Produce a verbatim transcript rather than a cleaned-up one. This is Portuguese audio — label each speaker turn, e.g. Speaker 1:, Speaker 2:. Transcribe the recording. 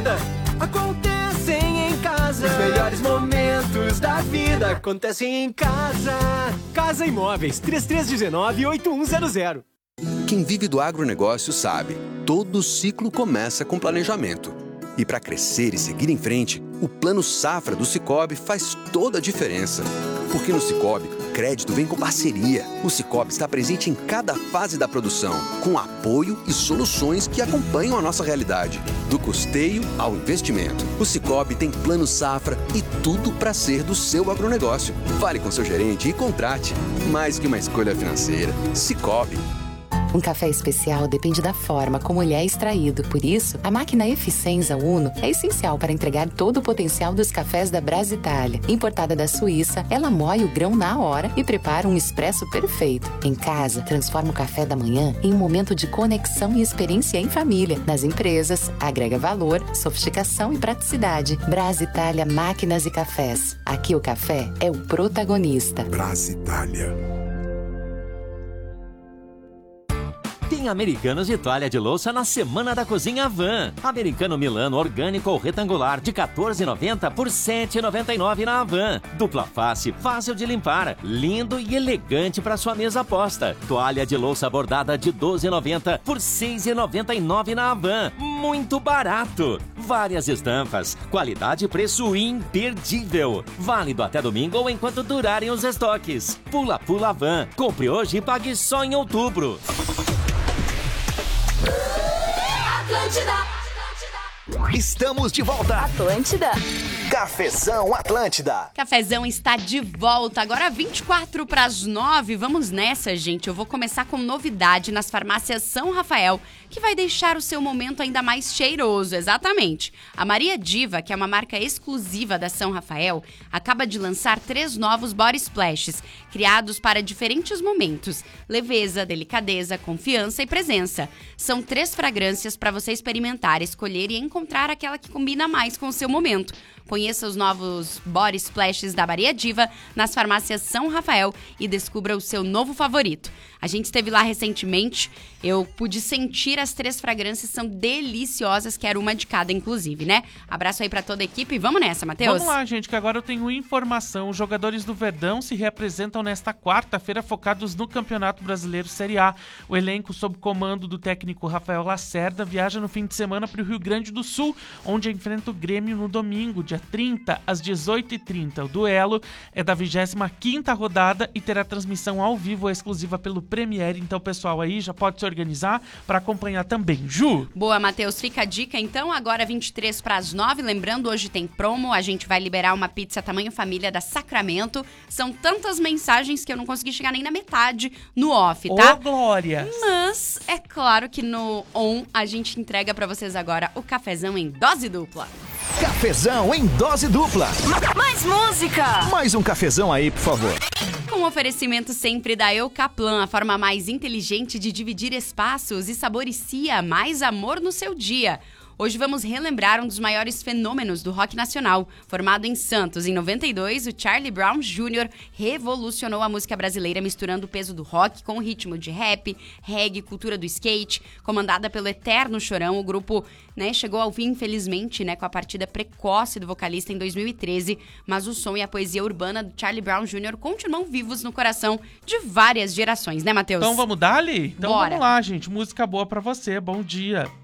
Speaker 1: vida acontecem em casa. Os melhores momentos da vida acontecem em casa. Casa Imóveis, três três um nove, oito um zero zero.
Speaker 2: Quem vive do agronegócio sabe, todo ciclo começa com planejamento. E para crescer e seguir em frente, o Plano Safra do Sicoob faz toda a diferença. Porque no Sicoob, crédito vem com parceria. O Sicoob está presente em cada fase da produção, com apoio e soluções que acompanham a nossa realidade. Do custeio ao investimento. O Sicoob tem Plano Safra e tudo para ser do seu agronegócio. Fale com seu gerente e contrate. Mais que uma escolha financeira. Sicoob.
Speaker 3: Um café especial depende da forma como ele é extraído. Por isso, a máquina Eficienza Uno é essencial para entregar todo o potencial dos cafés da Brasitália. Importada da Suíça, ela moe o grão na hora e prepara um expresso perfeito. Em casa, transforma o café da manhã em um momento de conexão e experiência em família. Nas empresas, agrega valor, sofisticação e praticidade. Brasitália Máquinas e Cafés. Aqui o café é o protagonista.
Speaker 4: Brasitália.
Speaker 5: Tem Americanos de toalha de louça na Semana da Cozinha Havan. Americano Milano orgânico ou retangular de quatorze reais e noventa centavos por sete reais e noventa e nove centavos na Havan. Dupla face, fácil de limpar, lindo e elegante para sua mesa posta. Toalha de louça bordada de doze reais e noventa centavos por seis reais e noventa e nove centavos na Havan. Muito barato. Várias estampas, qualidade e preço imperdível. Válido até domingo ou enquanto durarem os estoques. Pula Pula Havan. Compre hoje e pague só em outubro.
Speaker 6: Atlântida.
Speaker 7: Estamos de volta.
Speaker 6: Atlântida.
Speaker 7: Cafezão Atlântida.
Speaker 8: Cafezão está de volta. Agora vinte e quatro para as nove. Vamos nessa, gente. Eu vou começar com novidade nas farmácias São Rafael, que vai deixar o seu momento ainda mais cheiroso. Exatamente. A Maria Diva, que é uma marca exclusiva da São Rafael, acaba de lançar três novos body splashes, criados para diferentes momentos: leveza, delicadeza, confiança e presença. São três fragrâncias para você experimentar, escolher e encontrar aquela que combina mais com o seu momento. Conheça os novos body splashes da Maria Diva nas farmácias São Rafael e descubra o seu novo favorito. A gente esteve lá recentemente, eu pude sentir as três fragrâncias, são deliciosas, quero uma de cada, inclusive, né? Abraço aí pra toda a equipe, vamos nessa, Matheus?
Speaker 9: Vamos lá, gente, que agora eu tenho informação. Os jogadores do Verdão se reapresentam nesta quarta-feira focados no Campeonato Brasileiro Série A. O elenco, sob comando do técnico Rafael Lacerda, viaja no fim de semana para o Rio Grande do Sul, onde enfrenta o Grêmio no domingo, dia trinta, às dezoito e trinta. O duelo é da vigésima quinta rodada e terá transmissão ao vivo exclusiva pelo Premiere. Então, pessoal, aí já pode se organizar para acompanhar também. Ju?
Speaker 8: Boa, Matheus. Fica a dica, então. Agora vinte e três para as nove. Lembrando, hoje tem promo. A gente vai liberar uma pizza tamanho família da Sacramento. São tantas mensagens que eu não consegui chegar nem na metade no off, tá?
Speaker 9: Ô, Glória!
Speaker 8: Mas é claro que no on a gente entrega para vocês agora o cafezão em dose dupla.
Speaker 7: Cafezão em dose dupla.
Speaker 6: Mais música.
Speaker 7: Mais um cafezão aí, por favor.
Speaker 8: Com oferecimento sempre da Eucaplan, a forma mais inteligente de dividir espaços, e Saboricia, mais amor no seu dia. Hoje vamos relembrar um dos maiores fenômenos do rock nacional. Formado em Santos em noventa e dois, o Charlie Brown Júnior revolucionou a música brasileira misturando o peso do rock com o ritmo de rap, reggae, cultura do skate. Comandada pelo eterno Chorão, o grupo, né, chegou ao fim, infelizmente, né, com a partida precoce do vocalista em dois mil e treze, mas o som e a poesia urbana do Charlie Brown Júnior continuam vivos no coração de várias gerações, né, Matheus?
Speaker 9: Então vamos dar-lhe? Então
Speaker 8: Bora.
Speaker 9: Vamos lá, gente. Música boa pra você. Bom dia.